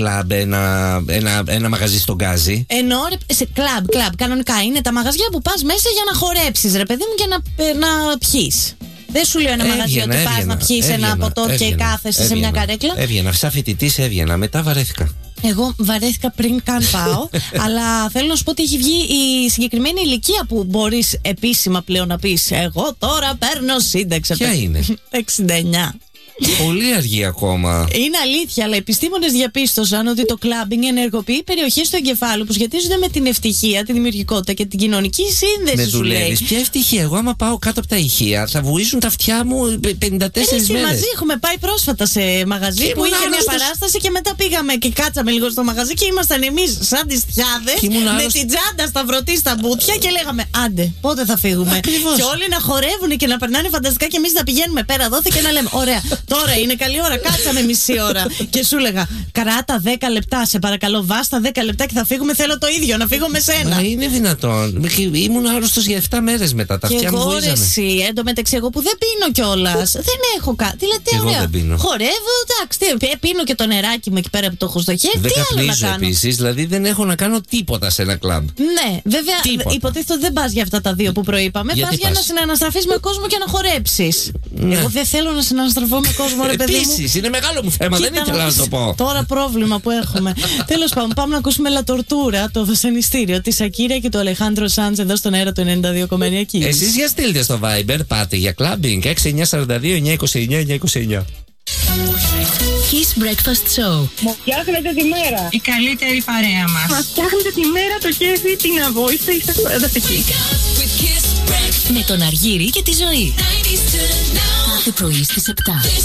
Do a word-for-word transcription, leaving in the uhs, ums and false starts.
κλαμπ, ένα, ένα, ένα μαγαζί στον Γκάζι. Εννοώ ρε, σε κλαμπ, κλαμπ. Κανονικά είναι τα μαγαζιά που πας μέσα για να χορέψεις, ρε παιδί μου, και να, να πιείς. Δεν σου λέω ένα έβγαινα, μαγαζί ότι πας να πιείς ένα ποτό έβγαινα, και κάθεσαι έβγαινα, σε μια καρέκλα. Έβγαινα, σαν φοιτητής έβγαινα, μετά βαρέθηκα. Εγώ βαρέθηκα πριν καν πάω. Αλλά θέλω να σου πω ότι έχει βγει η συγκεκριμένη ηλικία που μπορείς επίσημα πλέον να πεις εγώ τώρα παίρνω σύνταξη. Ποια είναι? εξήντα εννιά. Πολύ αργή ακόμα. Είναι αλήθεια, αλλά οι επιστήμονες διαπίστωσαν ότι το κλαμπινγκ ενεργοποιεί περιοχές του εγκεφάλου που σχετίζονται με την ευτυχία, τη δημιουργικότητα και την κοινωνική σύνδεση. Με δουλεύεις. Ποια ευτυχία? Εγώ, άμα πάω κάτω από τα ηχεία, θα βουίζουν τα αυτιά μου πενήντα τέσσερις μέρες. Μαζί έχουμε πάει πρόσφατα σε μαγαζί και που είχε μια παράσταση και μετά πήγαμε και κάτσαμε λίγο στο μαγαζί και ήμασταν εμείς σαν τις θιάδες με την τσάντα σταυρωτή στα μπουτια και λέγαμε άντε, πότε θα φύγουμε. Ακριβώς. Και όλοι να χορεύουν και να περνάνε φανταστικά και εμείς να πηγαίνουμε πέρα δόθε και να λέμε ωραία. Τώρα είναι καλή ώρα, κάτσαμε μισή ώρα. Και σου έλεγα, κράτα δέκα λεπτά, σε παρακαλώ, βάστα δέκα λεπτά και θα φύγουμε. Θέλω το ίδιο, να φύγω με σένα. Μα είναι δυνατόν. Ήμουν άρρωστος για επτά μέρες μετά. Τα αυτιά μου βουίζανε. Εγώ εσύ, εν τω μεταξύ, εγώ που δεν πίνω κιόλας. Δεν έχω κάτι. Δηλαδή, ωραία. Χορεύω, εντάξει. Πίνω και το νεράκι μου εκεί πέρα που το έχω στο χέρι. Δεν καπνίζω επίσης, δηλαδή δεν έχω να κάνω τίποτα σε ένα κλαμπ. Ναι, βέβαια. Τίποτα. Υποτίθεται ότι δεν πας για αυτά τα δύο που προείπαμε. Πας για να συναναστραφείς με κόσμο και να χορέψεις. Ναι. Εγώ δεν θέλω να συναναστραφώ με κόσμο. Επίσης, είναι μεγάλο μου θέμα, δεν ήθελα να το πω. Τώρα πρόβλημα που έχουμε. Τέλος πάντων, πάμε να ακούσουμε La Tortura, το βασανιστήριο της Σακύρα και του Αλεχάνδρο Σάντς εδώ στον αέρα του ενενήντα δύο κόμμα εννιά. Εσείς για στείλτε στο Viber, πάτε για clubbing έξι εννιά τέσσερα δύο εννιά δύο εννιά εννιά είκοσι εννιά. Kiss Breakfast Show. Μου φτιάχνετε τη μέρα. Η καλύτερη παρέα μας. Μας φτιάχνετε τη μέρα, το κέφι, την αβόηστα, είστε φανταστικοί. Με τον Αργύρη και τη Ζωή. Κάθε πρωί στις επτά.